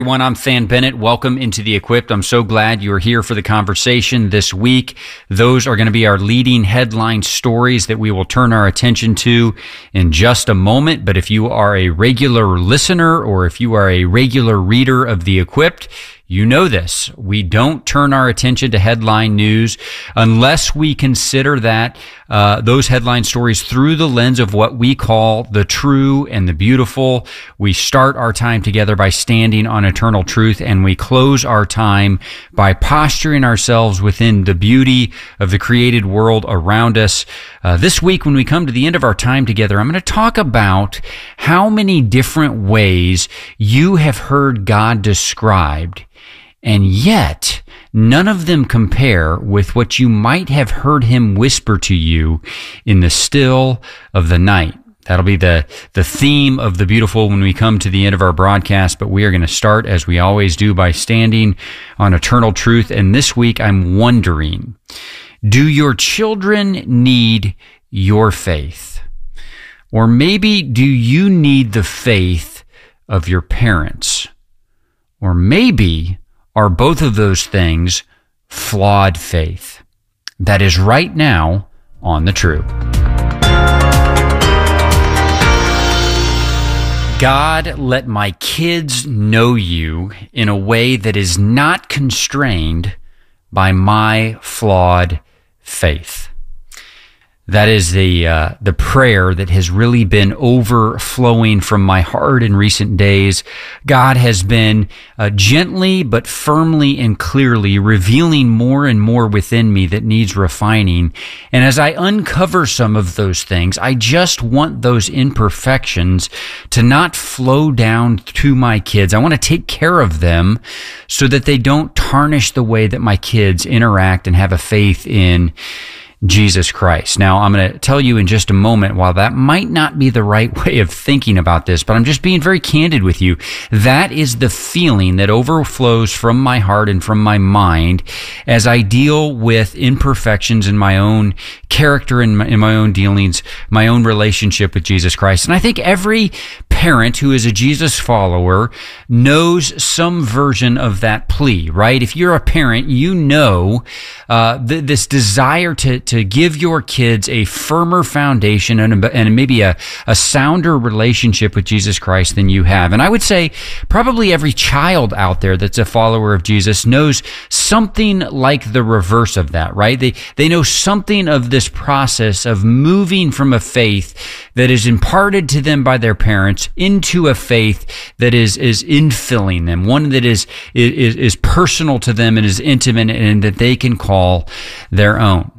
Everyone, I'm Than Bennett. Welcome into The Equipped. I'm so glad you're here for the conversation this week. Those are going to be our leading headline stories that we will turn our attention to in just a moment. But if you are a regular listener or if you are a regular reader of The Equipped, you know this. We don't turn our attention to headline news unless we consider that those headline stories through the lens of what we call the true and the beautiful. We start our time together by standing on eternal truth, and we close our time by posturing ourselves within the beauty of the created world around us. This week, when we come to the end of our time together, I'm going to talk about how many different ways you have heard God described, and yet none of them compare with what you might have heard him whisper to you in the still of the night. That'll be the theme of the beautiful when we come to the end of our broadcast, but we are going to start, as we always do, by standing on eternal truth. And this week I'm wondering, do your children need your faith? Or maybe do you need the faith of your parents? Or maybe are both of those things flawed faith? That is right now on The True. God, let my kids know you in a way that is not constrained by my flawed faith. That is the prayer that has really been overflowing from my heart in recent days. God has been gently but firmly and clearly revealing more and more within me that needs refining. And as I uncover some of those things, I just want those imperfections to not flow down to my kids. I want to take care of them so that they don't tarnish the way that my kids interact and have a faith in Jesus Christ. Now, I'm going to tell you in just a moment, while that might not be the right way of thinking about this, but I'm just being very candid with you. That is the feeling that overflows from my heart and from my mind as I deal with imperfections in my own character and in my own dealings, my own relationship with Jesus Christ. And I think every parent who is a Jesus follower knows some version of that plea, right? If you're a parent, you know this desire to give your kids a firmer foundation and maybe a sounder relationship with Jesus Christ than you have. And I would say probably every child out there that's a follower of Jesus knows something like the reverse of that, right? They know something of this process of moving from a faith that is imparted to them by their parents into a faith that is infilling them, one that is personal to them and is intimate and that they can call their own.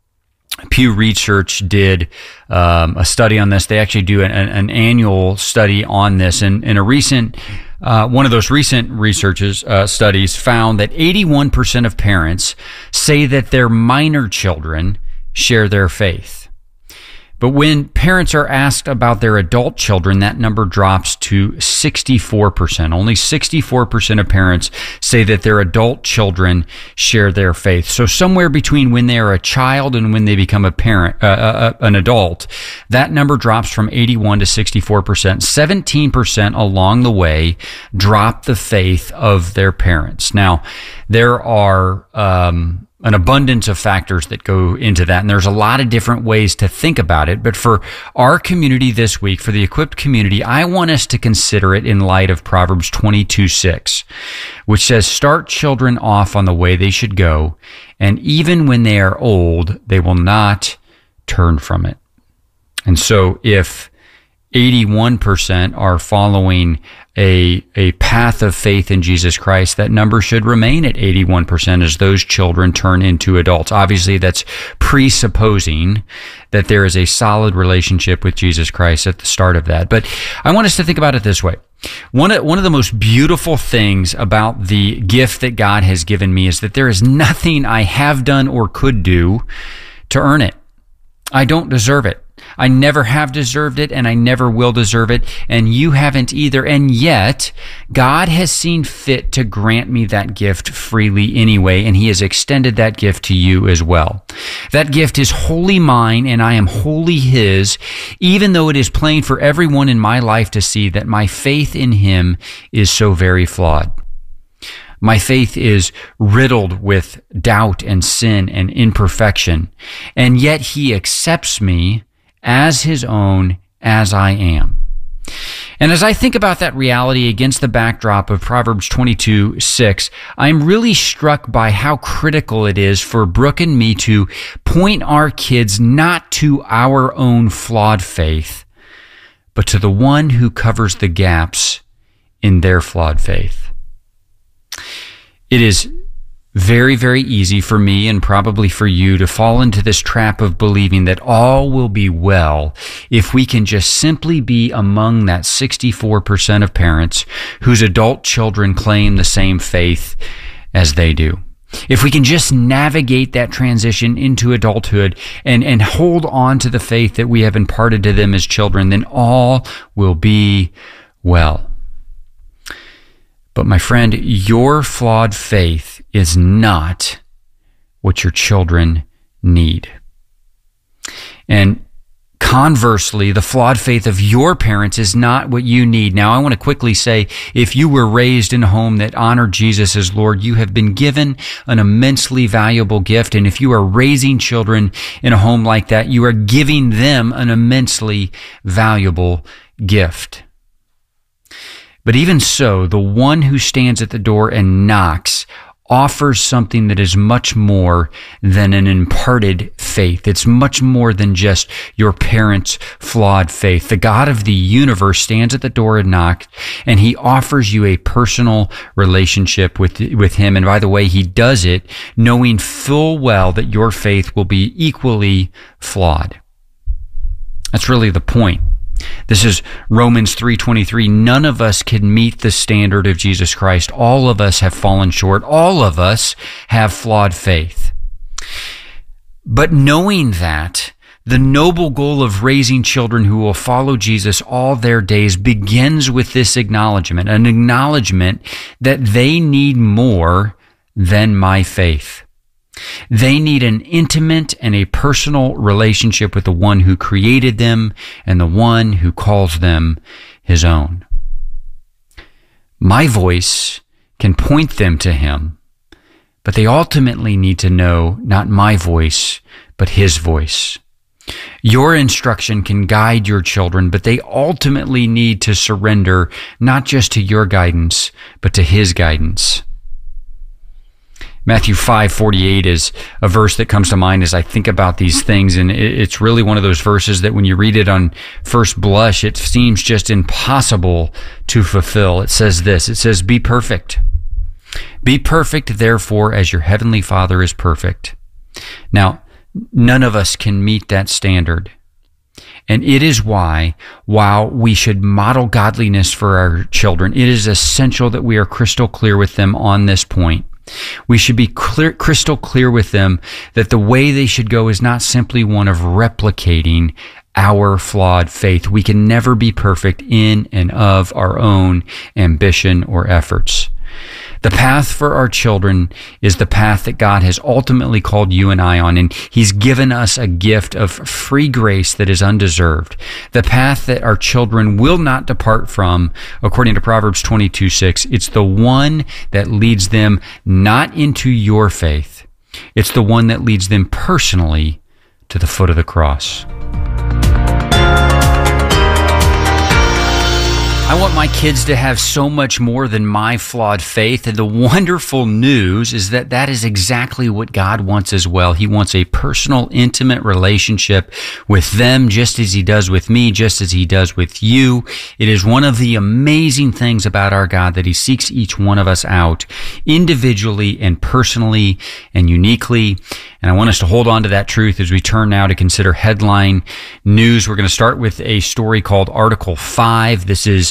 Pew Research did a study on this. They actually do an annual study on this. And in a recent, one of those recent studies found that 81% of parents say that their minor children share their faith. But when parents are asked about their adult children, that number drops to 64%. Only 64% of parents say that their adult children share their faith. So somewhere between when they are a child and when they become a parent, an adult, that number drops from 81 to 64%. 17% along the way drop the faith of their parents. Now, there are an abundance of factors that go into that. And there's a lot of different ways to think about it. But for our community this week, for the Equipped community, I want us to consider it in light of Proverbs 22:6, which says, "Start children off on the way they should go, and even when they are old, they will not turn from it." And so if 81% are following a path of faith in Jesus Christ, that number should remain at 81% as those children turn into adults. Obviously, that's presupposing that there is a solid relationship with Jesus Christ at the start of that. But I want us to think about it this way. One of the most beautiful things about the gift that God has given me is that there is nothing I have done or could do to earn it. I don't deserve it. I never have deserved it, and I never will deserve it, and you haven't either. And yet, God has seen fit to grant me that gift freely anyway, and He has extended that gift to you as well. That gift is wholly mine, and I am wholly His, even though it is plain for everyone in my life to see that my faith in Him is so very flawed. My faith is riddled with doubt and sin and imperfection, and yet He accepts me as His own as I am. And as I think about that reality against the backdrop of Proverbs 22:6, I'm really struck by how critical it is for Brooke and me to point our kids not to our own flawed faith, but to the one who covers the gaps in their flawed faith. It is very, very easy for me and probably for you to fall into this trap of believing that all will be well if we can just simply be among that 64% of parents whose adult children claim the same faith as they do. If we can just navigate that transition into adulthood and hold on to the faith that we have imparted to them as children, then all will be well. But my friend, your flawed faith is not what your children need. And conversely, the flawed faith of your parents is not what you need. Now, I want to quickly say, if you were raised in a home that honored Jesus as Lord, you have been given an immensely valuable gift. And if you are raising children in a home like that, you are giving them an immensely valuable gift. But even so, the one who stands at the door and knocks offers something that is much more than an imparted faith. It's much more than just your parents' flawed faith. The God of the universe stands at the door and knocks, and He offers you a personal relationship with Him. And by the way, He does it knowing full well that your faith will be equally flawed. That's really the point. This is Romans 3:23. None of us can meet the standard of Jesus Christ. All of us have fallen short. All of us have flawed faith. But knowing that, the noble goal of raising children who will follow Jesus all their days begins with this acknowledgement, an acknowledgement that they need more than my faith. They need an intimate and a personal relationship with the one who created them and the one who calls them His own. My voice can point them to Him, but they ultimately need to know not my voice, but His voice. Your instruction can guide your children, but they ultimately need to surrender not just to your guidance, but to His guidance. Matthew 5:48 is a verse that comes to mind as I think about these things, and it's really one of those verses that when you read it on first blush, it seems just impossible to fulfill. It says this, it says, "Be perfect. Be perfect, therefore, as your heavenly Father is perfect." Now, none of us can meet that standard. And it is why, while we should model godliness for our children, it is essential that we are crystal clear with them on this point. We should be crystal clear with them that the way they should go is not simply one of replicating our flawed faith. We can never be perfect in and of our own ambition or efforts. The path for our children is the path that God has ultimately called you and I on, and He's given us a gift of free grace that is undeserved. The path that our children will not depart from, according to Proverbs 22:6, it's the one that leads them not into your faith. It's the one that leads them personally to the foot of the cross. I want my kids to have so much more than my flawed faith, and the wonderful news is that that is exactly what God wants as well. He wants a personal, intimate relationship with them, just as He does with me, just as He does with you. It is one of the amazing things about our God that He seeks each one of us out individually and personally and uniquely. And I want us to hold on to that truth as we turn now to consider headline news. We're going to start with a story called Article 5. This is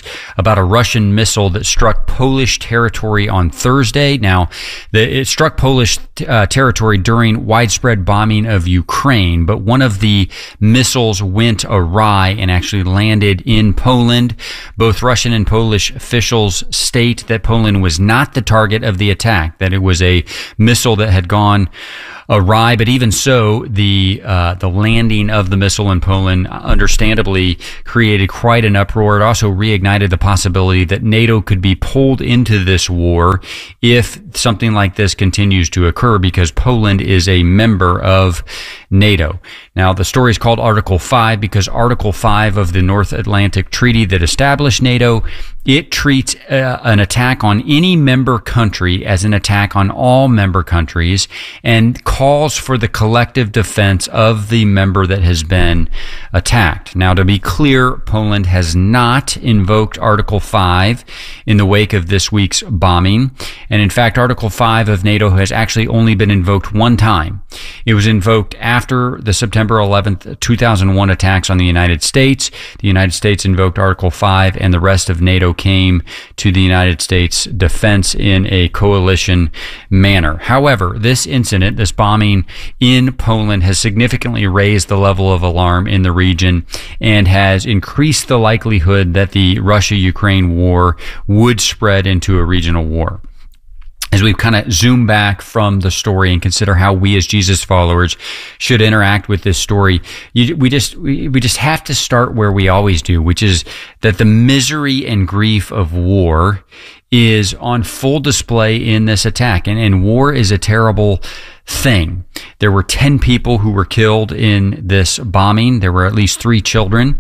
about a Russian missile that struck Polish territory on Thursday. Now, it struck Polish territory during widespread bombing of Ukraine, but one of the missiles went awry and actually landed in Poland. Both Russian and Polish officials state that Poland was not the target of the attack, that it was a missile that had gone awry. But even so, the landing of the missile in Poland understandably created quite an uproar. It also reignited the possibility that NATO could be pulled into this war if something like this continues to occur, because Poland is a member of NATO. Now, the story is called Article 5 because Article 5 of the North Atlantic Treaty that established NATO, it treats an attack on any member country as an attack on all member countries and calls for the collective defense of the member that has been attacked. Now, to be clear, Poland has not invoked Article 5 in the wake of this week's bombing. And in fact, Article 5 of NATO has actually only been invoked one time. It was invoked after the September 11th, 2001 attacks on the United States. The United States invoked Article 5, and the rest of NATO came to the United States defense in a coalition manner. However, this incident, this bombing in Poland, has significantly raised the level of alarm in the region and has increased the likelihood that the Russia-Ukraine war would spread into a regional war. As we kind of zoom back from the story and consider how we as Jesus followers should interact with this story, we just have to start where we always do, which is that the misery and grief of war is on full display in this attack. And war is a terrible thing. There were 10 people who were killed in this bombing. There were at least 3 children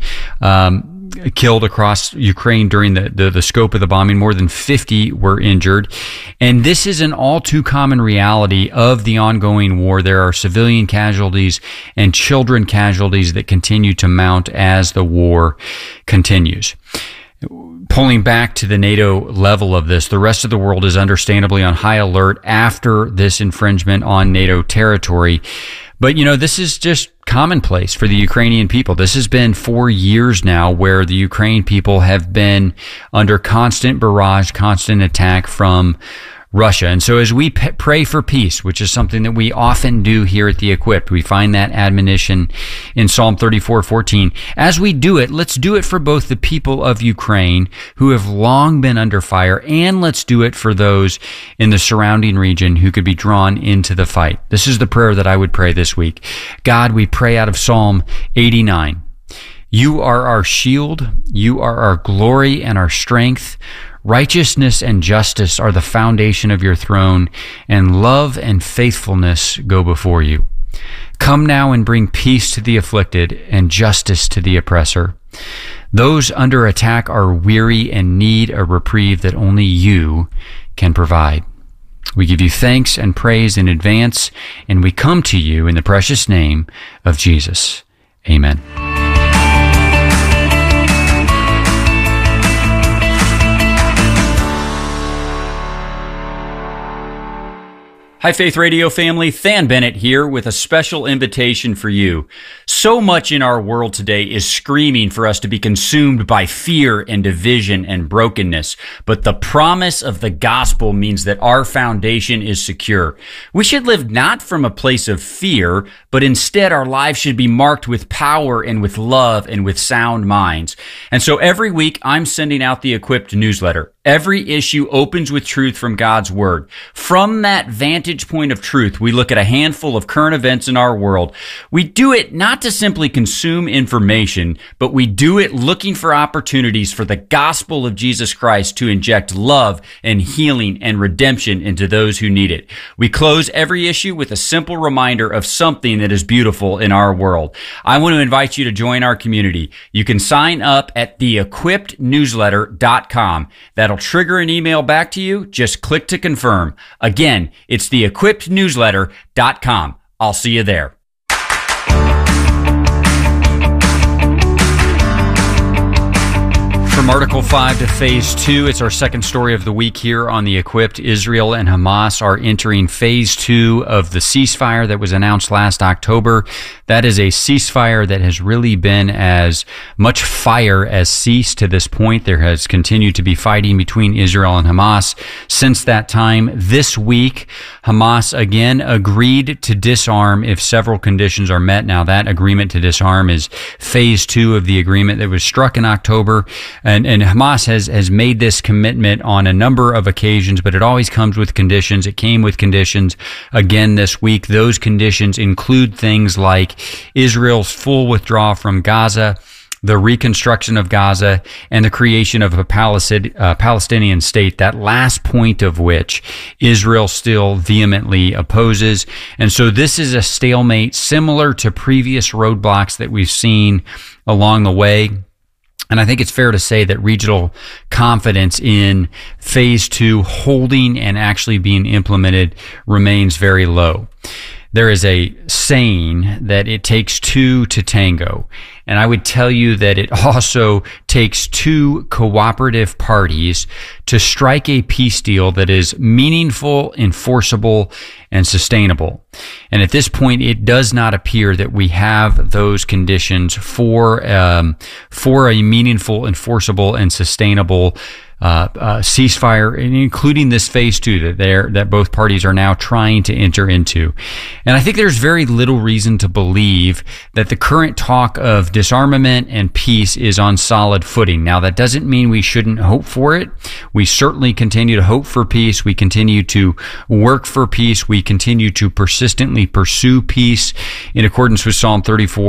killed across Ukraine during the scope of the bombing. More than 50 were injured. And this is an all too common reality of the ongoing war. There are civilian casualties and children casualties that continue to mount as the war continues. Pulling back to the NATO level of this, the rest of the world is understandably on high alert after this infringement on NATO territory. But, this is just commonplace for the Ukrainian people. This has been 4 years now where the Ukrainian people have been under constant barrage, constant attack from Russia. And so as we pray for peace, which is something that we often do here at The Equipped, we find that admonition in Psalm 34:14. As we do it, let's do it for both the people of Ukraine who have long been under fire, and let's do it for those in the surrounding region who could be drawn into the fight. This is the prayer that I would pray this week. God, we pray out of Psalm 89. You are our shield. You are our glory and our strength. Righteousness and justice are the foundation of your throne, and love and faithfulness go before you. Come now and bring peace to the afflicted and justice to the oppressor. Those under attack are weary and need a reprieve that only you can provide. We give you thanks and praise in advance, and we come to you in the precious name of Jesus. Amen. Hi, Faith Radio family. Than Bennett here with a special invitation for you. So much in our world today is screaming for us to be consumed by fear and division and brokenness. But the promise of the gospel means that our foundation is secure. We should live not from a place of fear, but instead our lives should be marked with power and with love and with sound minds. And so every week I'm sending out the Equipped newsletter. Every issue opens with truth from God's Word. From that vantage point of truth, we look at a handful of current events in our world. We do it not to simply consume information, but we do it looking for opportunities for the gospel of Jesus Christ to inject love and healing and redemption into those who need it. We close every issue with a simple reminder of something that is beautiful in our world. I want to invite you to join our community. You can sign up at theequippednewsletter.com. That'll trigger an email back to you. Just click to confirm. Again, it's theequippednewsletter.com. I'll see you there. For From Article 5 to Phase 2, it's our second story of the week here on The Equipped. Israel and Hamas are entering Phase 2 of the ceasefire that was announced last October. That is a ceasefire that has really been as much fire as ceased to this point. There has continued to be fighting between Israel and Hamas since that time. This week, Hamas again agreed to disarm if several conditions are met. Now, that agreement to disarm is Phase 2 of the agreement that was struck in October. And Hamas has made this commitment on a number of occasions, but it always comes with conditions. It came with conditions again this week. Those conditions include things like Israel's full withdrawal from Gaza, the reconstruction of Gaza, and the creation of a Palestinian state, that last point of which Israel still vehemently opposes. And so this is a stalemate similar to previous roadblocks that we've seen along the way. And I think it's fair to say that regional confidence in Phase 2 holding and actually being implemented remains very low. There is a saying that it takes two to tango. And I would tell you that it also takes two cooperative parties to strike a peace deal that is meaningful, enforceable, and sustainable. And at this point, it does not appear that we have those conditions for a meaningful, enforceable, and sustainable ceasefire, including this Phase 2 that both parties are now trying to enter into. And I think there's very little reason to believe that the current talk of disarmament and peace is on solid footing. Now, that doesn't mean we shouldn't hope for it. We certainly continue to hope for peace. We continue to work for peace. We continue to persistently pursue peace in accordance with Psalm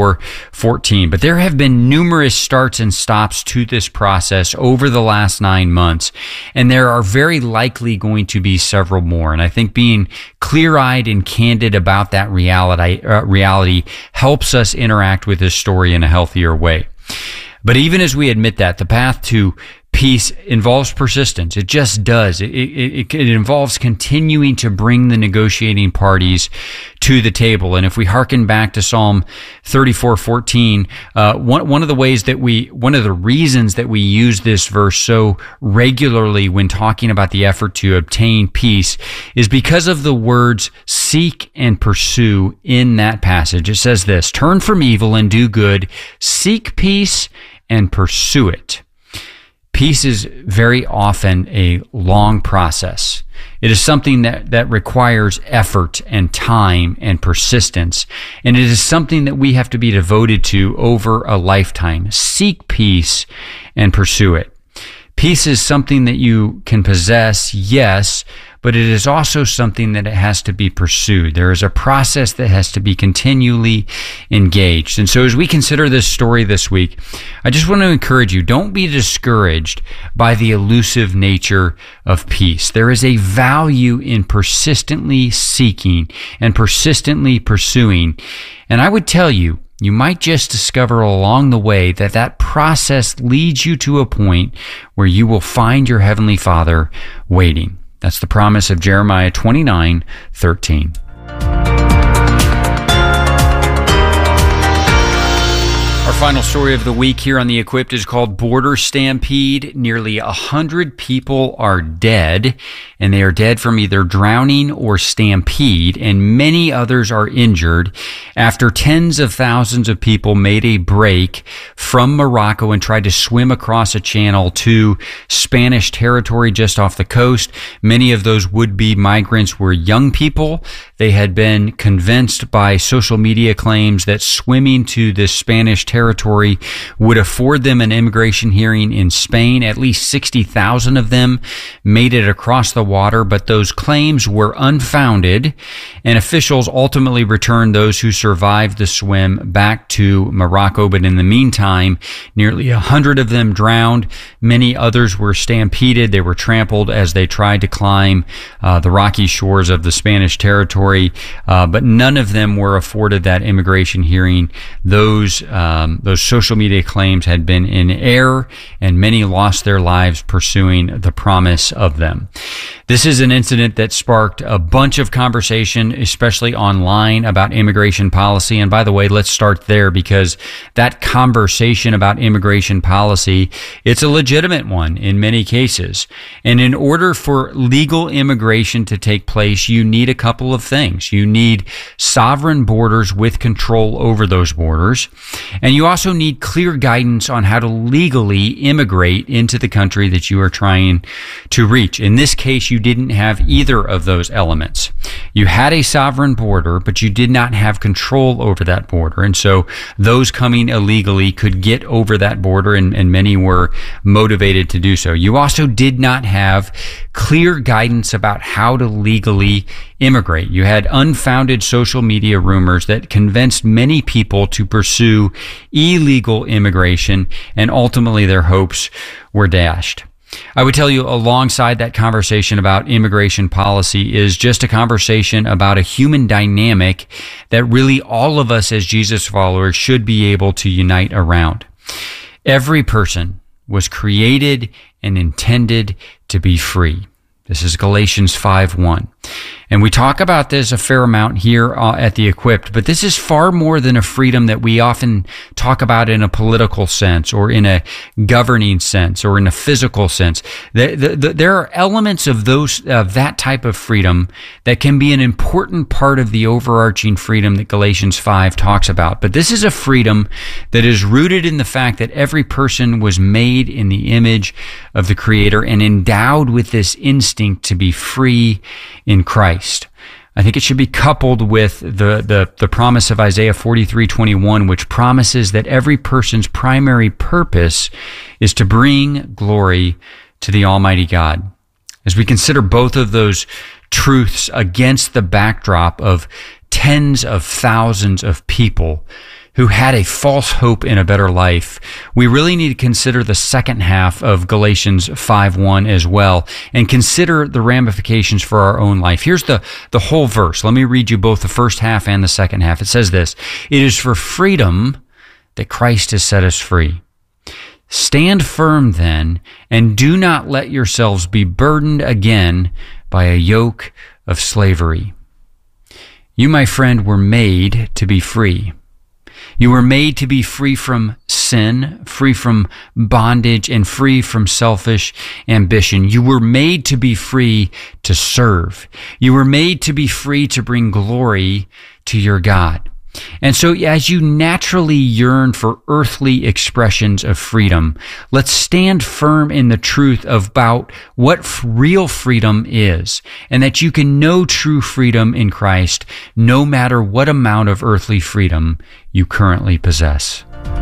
34:14. But there have been numerous starts and stops to this process over the last 9 months. And there are very likely going to be several more. And I think being clear-eyed and candid about that reality helps us interact with this story in a healthier way. But even as we admit that, the path to peace involves persistence. It just does. It involves continuing to bring the negotiating parties to the table. And if we hearken back to Psalm 34:14, one of the reasons that we use this verse so regularly when talking about the effort to obtain peace is because of the words seek and pursue in that passage. It says this: turn from evil and do good, seek peace and pursue it. Peace is very often a long process. It is something that requires effort and time and persistence. And it is something that we have to be devoted to over a lifetime. Seek peace and pursue it. Peace is something that you can possess, yes, but it is also something that it has to be pursued. There is a process that has to be continually engaged. And so as we consider this story this week, I just want to encourage you, don't be discouraged by the elusive nature of peace. There is a value in persistently seeking and persistently pursuing. And I would tell you, you might just discover along the way that process leads you to a point where you will find your Heavenly Father waiting. That's the promise of Jeremiah 29:13. Our final story of the week here on The Equipped is called Border Stampede. Nearly 100 people are dead, and they are dead from either drowning or stampede, and many others are injured after tens of thousands of people made a break from Morocco and tried to swim across a channel to Spanish territory just off the coast. Many of those would-be migrants were young people. They had been convinced by social media claims that swimming to this Spanish territory would afford them an immigration hearing in Spain. At least 60,000 of them made it across the water, but those claims were unfounded, and officials ultimately returned those who survived the swim back to Morocco. But in the meantime, nearly 100 of them drowned. Many others were stampeded. They were trampled as they tried to climb the rocky shores of the Spanish territory. inventory, but none of them were afforded that immigration hearing. Those social media claims had been in error, and many lost their lives pursuing the promise of them. This is an incident that sparked a bunch of conversation, especially online, about immigration policy. And by the way, let's start there, because that conversation about immigration policy, it's a legitimate one in many cases. And in order for legal immigration to take place, you need a couple of things. You need sovereign borders with control over those borders. And you also need clear guidance on how to legally immigrate into the country that you are trying to reach. In this case, you didn't have either of those elements. You had a sovereign border, but you did not have control over that border. And so those coming illegally could get over that border, and many were motivated to do so. You also did not have clear guidance about how to legally immigrate. You had unfounded social media rumors that convinced many people to pursue illegal immigration, and ultimately their hopes were dashed. I would tell you, alongside that conversation about immigration policy is just a conversation about a human dynamic that really all of us as Jesus followers should be able to unite around. Every person was created and intended to be free. This is Galatians 5:1. And we talk about this a fair amount here at The Equipped, but this is far more than a freedom that we often talk about in a political sense or in a governing sense or in a physical sense. There are elements of that type of freedom that can be an important part of the overarching freedom that Galatians 5 talks about. But this is a freedom that is rooted in the fact that every person was made in the image of the Creator and endowed with this instinct to be free in Christ. I think it should be coupled with the promise of Isaiah 43:21, which promises that every person's primary purpose is to bring glory to the Almighty God. As we consider both of those truths against the backdrop of tens of thousands of people who had a false hope in a better life, we really need to consider the second half of Galatians 5:1 as well, and consider the ramifications for our own life. Here's the whole verse. Let me read you both the first half and the second half. It says this: "It is for freedom that Christ has set us free. Stand firm then, and do not let yourselves be burdened again by a yoke of slavery." You, my friend, were made to be free. You were made to be free from sin, free from bondage, and free from selfish ambition. You were made to be free to serve. You were made to be free to bring glory to your God. And so as you naturally yearn for earthly expressions of freedom, let's stand firm in the truth about what real freedom is, and that you can know true freedom in Christ no matter what amount of earthly freedom you currently possess.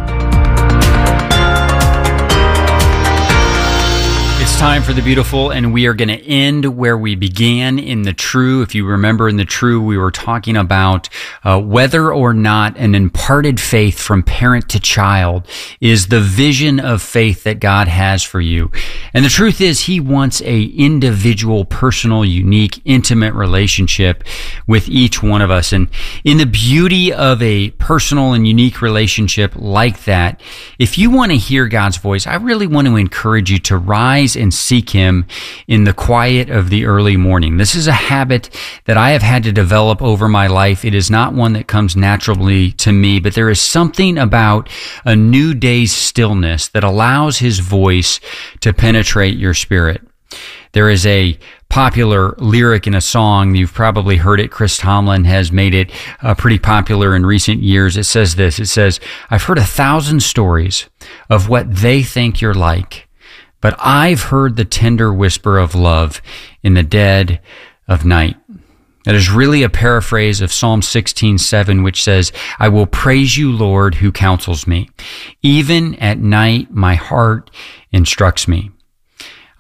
It's time for the beautiful, and we are going to end where we began in the true. If you remember, in the true, we were talking about whether or not an imparted faith from parent to child is the vision of faith that God has for you. And the truth is, He wants a individual, personal, unique, intimate relationship with each one of us. And in the beauty of a personal and unique relationship like that, if you want to hear God's voice, I really want to encourage you to rise and seek Him in the quiet of the early morning. This is a habit that I have had to develop over my life. It is not one that comes naturally to me, but there is something about a new day's stillness that allows His voice to penetrate your spirit. There is a popular lyric in a song. You've probably heard it. Chris Tomlin has made it pretty popular in recent years. It says this. It says, "I've heard 1,000 stories of what they think you're like, but I've heard the tender whisper of love in the dead of night." That is really a paraphrase of Psalm 16:7, which says, "I will praise you, Lord, who counsels me. Even at night, my heart instructs me."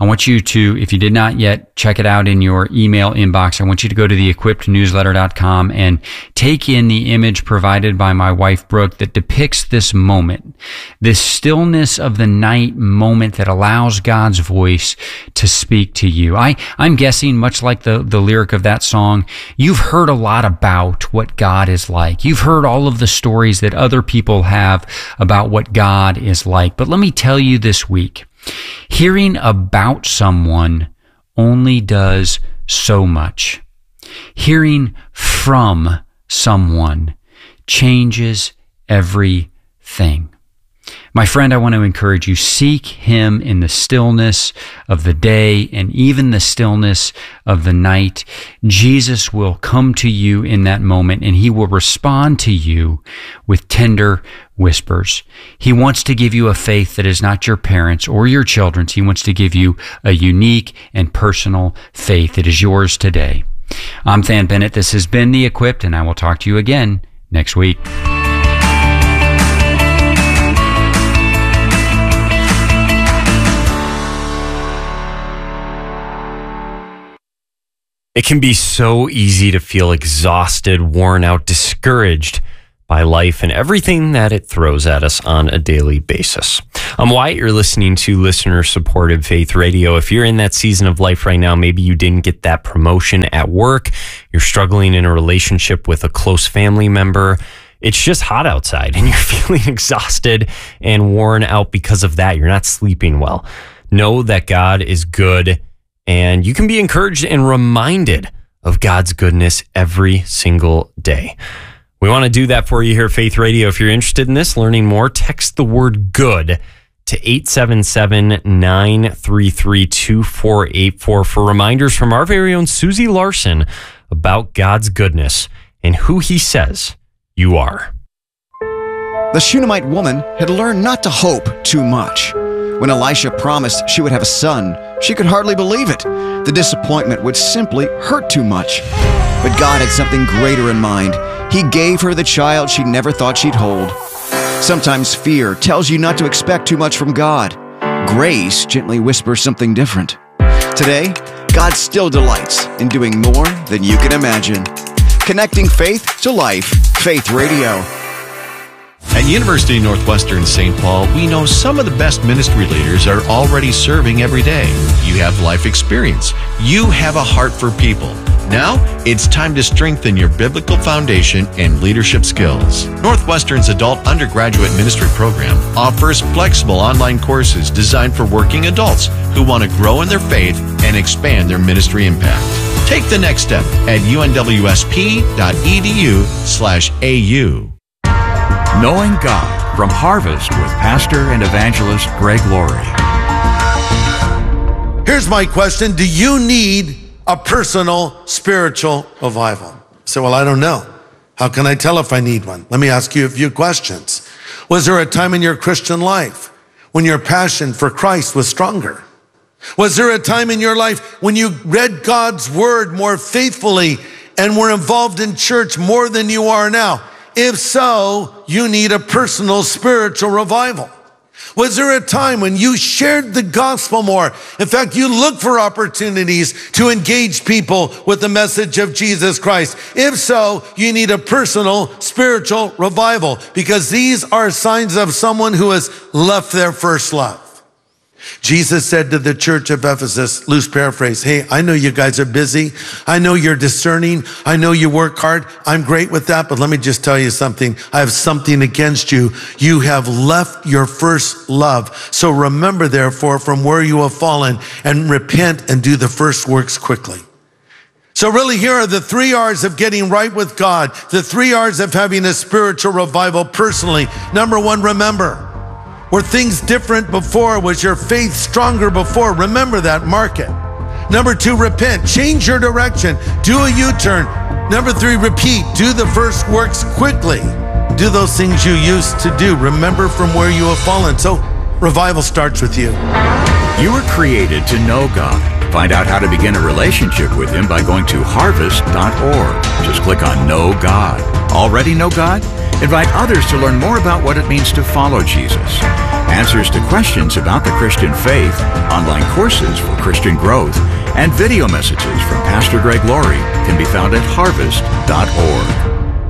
I want you to, if you did not yet check it out in your email inbox, I want you to go to theequippednewsletter.com and take in the image provided by my wife, Brooke, that depicts this moment, this stillness of the night moment that allows God's voice to speak to you. I'm guessing, much like the lyric of that song, you've heard a lot about what God is like. You've heard all of the stories that other people have about what God is like. But let me tell you this week, hearing about someone only does so much. Hearing from someone changes everything. My friend, I want to encourage you, seek him in the stillness of the day and even the stillness of the night. Jesus will come to you in that moment, and he will respond to you with tender whispers. He wants to give you a faith that is not your parents' or your children's. He wants to give you a unique and personal faith that is yours today. I'm Than Bennett. This has been The Equipped, and I will talk to you again next week. It can be so easy to feel exhausted, worn out, discouraged by life and everything that it throws at us on a daily basis. I'm Wyatt. You're listening to listener-supported Faith Radio. If you're in that season of life right now, maybe you didn't get that promotion at work, you're struggling in a relationship with a close family member, it's just hot outside and you're feeling exhausted and worn out because of that. You're not sleeping well. Know that God is good, and you can be encouraged and reminded of God's goodness every single day. We want to do that for you here at Faith Radio. If you're interested in this, learning more, text the word good to 877-933-2484 for reminders from our very own Susie Larson about God's goodness and who he says you are. The Shunammite woman had learned not to hope too much. When Elisha promised she would have a son, she could hardly believe it. The disappointment would simply hurt too much. But God had something greater in mind. He gave her the child she never thought she'd hold. Sometimes fear tells you not to expect too much from God. Grace gently whispers something different. Today, God still delights in doing more than you can imagine. Connecting faith to life. Faith Radio. At University of Northwestern St. Paul, we know some of the best ministry leaders are already serving every day. You have life experience. You have a heart for people. Now, it's time to strengthen your biblical foundation and leadership skills. Northwestern's adult undergraduate ministry program offers flexible online courses designed for working adults who want to grow in their faith and expand their ministry impact. Take the next step at unwsp.edu/AU. Knowing God from Harvest with Pastor and Evangelist Greg Laurie. Here's my question. Do you need a personal spiritual revival? I say, well, I don't know. How can I tell if I need one? Let me ask you a few questions. Was there a time in your Christian life when your passion for Christ was stronger? Was there a time in your life when you read God's word more faithfully and were involved in church more than you are now? If so, you need a personal spiritual revival. Was there a time when you shared the gospel more? In fact, you looked for opportunities to engage people with the message of Jesus Christ. If so, you need a personal spiritual revival, because these are signs of someone who has left their first love. Jesus said to the church of Ephesus, loose paraphrase, hey, I know you guys are busy. I know you're discerning. I know you work hard. I'm great with that, but let me just tell you something. I have something against you. You have left your first love. So remember, therefore, from where you have fallen, and repent and do the first works quickly. So really, here are the 3 R's of getting right with God, the 3 R's of having a spiritual revival personally. Number 1, remember. Were things different before? Was your faith stronger before? Remember that, mark it. Number 2, repent. Change your direction. Do a U-turn. Number 3, repeat. Do the first works quickly. Do those things you used to do. Remember from where you have fallen. So revival starts with you. You were created to know God. Find out how to begin a relationship with Him by going to harvest.org. Just click on Know God. Already know God? Invite others to learn more about what it means to follow Jesus. answers to questions about the Christian faith, online courses for Christian growth, and video messages from Pastor Greg Laurie can be found at harvest.org.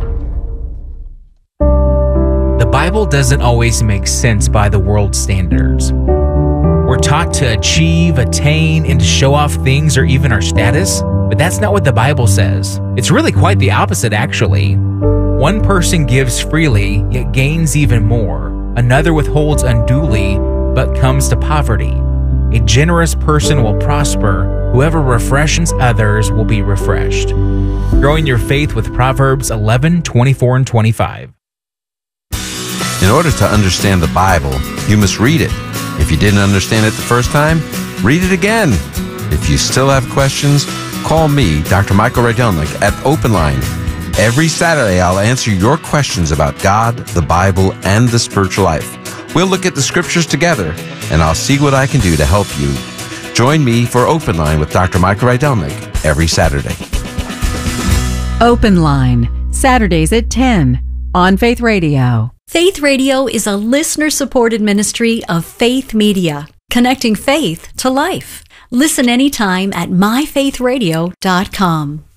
The Bible doesn't always make sense by the world's standards. We're taught to achieve, attain, and to show off things or even our status, but that's not what the Bible says. It's really quite the opposite, actually. One person gives freely, yet gains even more. Another withholds unduly, but comes to poverty. A generous person will prosper. Whoever refreshes others will be refreshed. Growing your faith with Proverbs 11, 24, and 25. In order to understand the Bible, you must read it. If you didn't understand it the first time, read it again. If you still have questions, call me, Dr. Michael Rydelnik, at Open Line. Every Saturday, I'll answer your questions about God, the Bible, and the spiritual life. We'll look at the scriptures together, and I'll see what I can do to help you. Join me for Open Line with Dr. Michael Rydelnik every Saturday. Open Line, Saturdays at 10 on Faith Radio. Faith Radio is a listener-supported ministry of Faith Media, connecting faith to life. Listen anytime at myfaithradio.com.